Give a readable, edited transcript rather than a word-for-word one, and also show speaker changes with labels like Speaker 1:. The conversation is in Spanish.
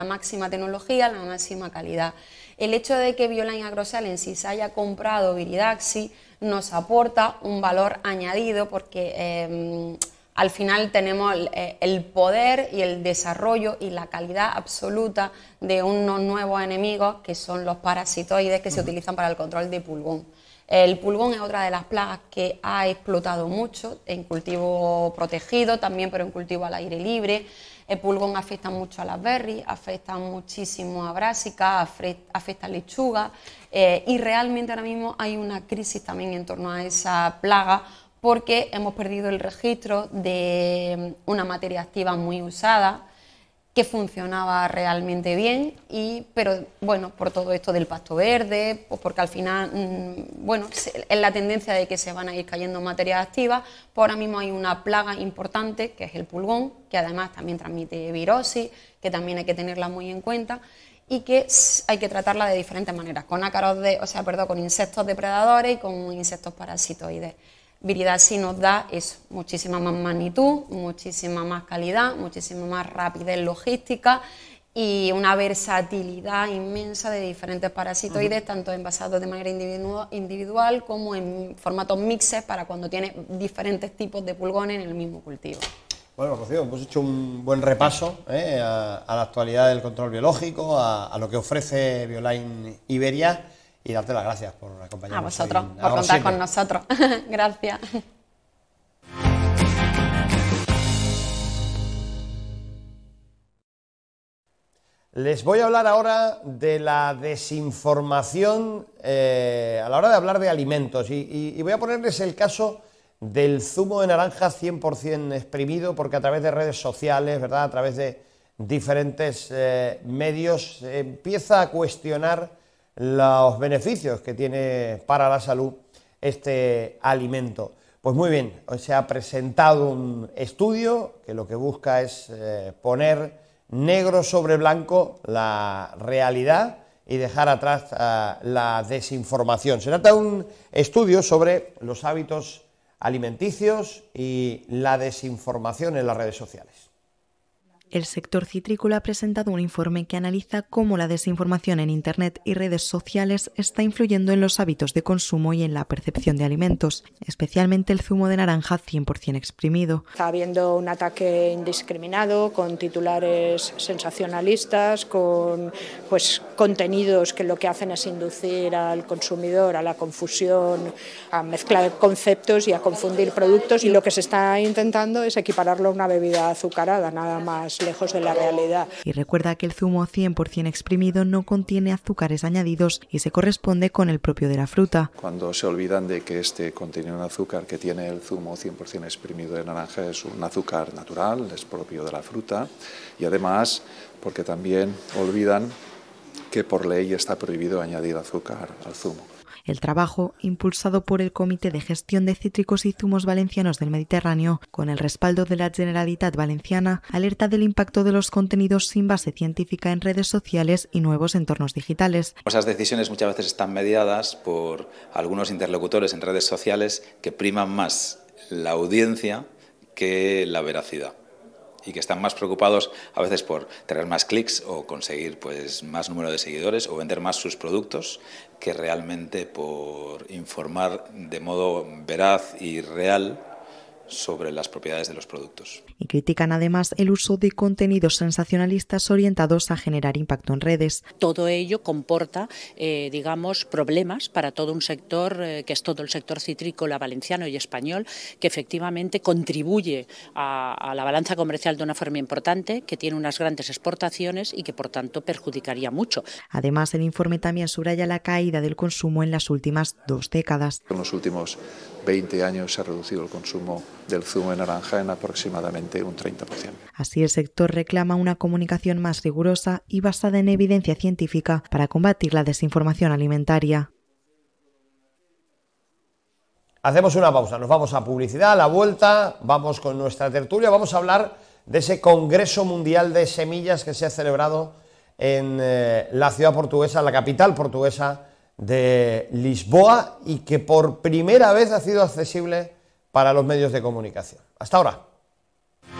Speaker 1: la máxima tecnología, la máxima calidad. El hecho de que Bioline Agrosal en sí se haya comprado Viridaxi nos aporta un valor añadido porque al final tenemos el poder y el desarrollo y la calidad absoluta de unos nuevos enemigos que son los parasitoides que se utilizan para el control de pulgón. El pulgón es otra de las plagas que ha explotado mucho en cultivo protegido, también, pero en cultivo al aire libre. El pulgón afecta mucho a las berries, afecta muchísimo a brásicas, afecta a lechuga y realmente ahora mismo hay una crisis también en torno a esa plaga porque hemos perdido el registro de una materia activa muy usada que funcionaba realmente bien, pero bueno, por todo esto del pasto verde, pues porque al final, bueno, es la tendencia de que se van a ir cayendo materias activas, pues ahora mismo hay una plaga importante que es el pulgón, que además también transmite virosis, que también hay que tenerla muy en cuenta y que hay que tratarla de diferentes maneras, con ácaros con insectos depredadores y con insectos parasitoides. Viridaxi nos da eso, muchísima más magnitud, muchísima más calidad, muchísima más rapidez logística y una versatilidad inmensa de diferentes parasitoides, tanto envasados de manera individual como en formatos mixes para cuando tiene diferentes tipos de pulgones en el mismo cultivo.
Speaker 2: Bueno, Rocío, hemos hecho un buen repaso a la actualidad del control biológico, a lo que ofrece Bioline Iberia. Y darte las gracias por acompañarnos.
Speaker 1: A vosotros, por contar con nosotros. Gracias.
Speaker 2: Les voy a hablar ahora de la desinformación a la hora de hablar de alimentos y voy a ponerles el caso del zumo de naranja 100% exprimido, porque a través de redes sociales, ¿verdad?, a través de diferentes medios se empieza a cuestionar los beneficios que tiene para la salud este alimento. Pues muy bien, hoy se ha presentado un estudio que lo que busca es poner negro sobre blanco la realidad y dejar atrás la desinformación. Se trata de un estudio sobre los hábitos alimenticios y la desinformación en las redes sociales.
Speaker 3: El sector citrícola ha presentado un informe que analiza cómo la desinformación en Internet y redes sociales está influyendo en los hábitos de consumo y en la percepción de alimentos, especialmente el zumo de naranja 100% exprimido.
Speaker 4: Está habiendo un ataque indiscriminado con titulares sensacionalistas, con contenidos que lo que hacen es inducir al consumidor a la confusión, a mezclar conceptos y a confundir productos, y lo que se está intentando es equipararlo a una bebida azucarada, nada más lejos de la realidad.
Speaker 3: Y recuerda que el zumo 100% exprimido no contiene azúcares añadidos y se corresponde con el propio de la fruta.
Speaker 5: Cuando se olvidan de que este contenido de azúcar que tiene el zumo 100% exprimido de naranja es un azúcar natural, es propio de la fruta, y además porque también olvidan que por ley está prohibido añadir azúcar al zumo.
Speaker 3: El trabajo, impulsado por el Comité de Gestión de Cítricos y Zumos Valencianos del Mediterráneo, con el respaldo de la Generalitat Valenciana, alerta del impacto de los contenidos sin base científica en redes sociales y nuevos entornos digitales.
Speaker 6: Esas decisiones muchas veces están mediadas por algunos interlocutores en redes sociales que priman más la audiencia que la veracidad, y que están más preocupados a veces por tener más clics o conseguir más número de seguidores o vender más sus productos que realmente por informar de modo veraz y real sobre las propiedades de los productos.
Speaker 3: Y critican además el uso de contenidos sensacionalistas orientados a generar impacto en redes.
Speaker 7: Todo ello comporta, problemas para todo un sector, que es todo el sector citrícola valenciano y español, que efectivamente contribuye a la balanza comercial de una forma importante, que tiene unas grandes exportaciones y que por tanto perjudicaría mucho.
Speaker 3: Además, el informe también subraya la caída del consumo en las últimas 2 décadas.
Speaker 5: En los últimos 20 años se ha reducido el consumo del zumo de naranja en aproximadamente un 30%.
Speaker 3: Así, el sector reclama una comunicación más rigurosa y basada en evidencia científica para combatir la desinformación alimentaria.
Speaker 2: Hacemos una pausa, nos vamos a publicidad, a la vuelta vamos con nuestra tertulia, vamos a hablar de ese Congreso Mundial de Semillas que se ha celebrado en la ciudad portuguesa, la capital portuguesa de Lisboa, y que por primera vez ha sido accesible para los medios de comunicación. Hasta ahora.